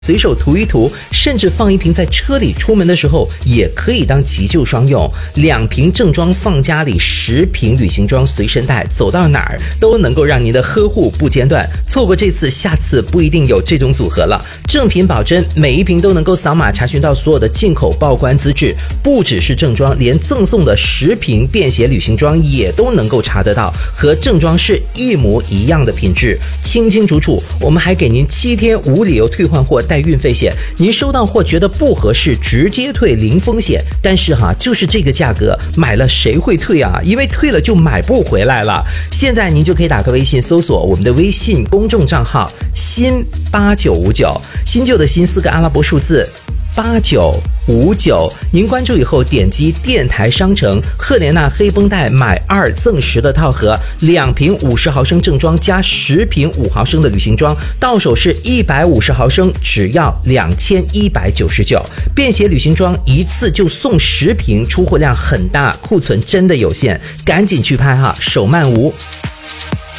随手涂一涂，甚至放一瓶在车里，出门的时候也可以当急救霜用。2瓶正装放家里，10瓶旅行装随身带，走到哪儿都能够让您的呵护不间断。错过这次，下次不一定有这种组合了。正品保真，每一瓶都能够扫码查询到所有的进口报关资质，不只是正装，连赠送的10瓶便携旅行装也都能够查得到，和正装是一模一样的品质，清清楚楚。我们还给您7天无理由退换货带运费险，您收到货觉得不合适，直接退零风险。但是就是这个价格，买了谁会退啊？因为退了就买不回来了。现在您就可以打开微信搜索我们的微信公众账号新8959，新旧的新4个阿拉伯数字8959，您关注以后点击电台商城，赫莲娜黑绷带买2赠10的套盒，2瓶50毫升正装加10瓶5毫升的旅行装，到手是150毫升，只要2199。便携旅行装一次就送10瓶，出货量很大，库存真的有限，赶紧去拍手慢无。